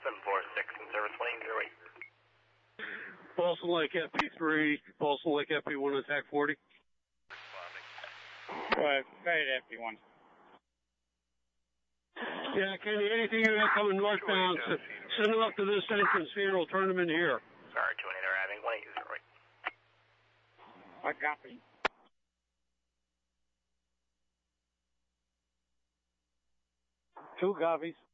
746 in service 108. Boston Lake FP3, Boston Lake FP1 attack 40. Right, FP1. Yeah, Kenny, anything you got coming northbound, send them up to this entrance here, we'll turn them in here. Sorry, 218 arriving, 180. I copy. Two copies.